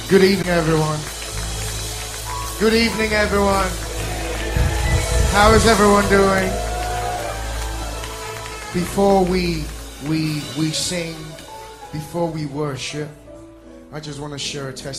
Good evening, everyone. Good evening, everyone. How is everyone doing? Before we sing, before we worship, I just want to share a testimony.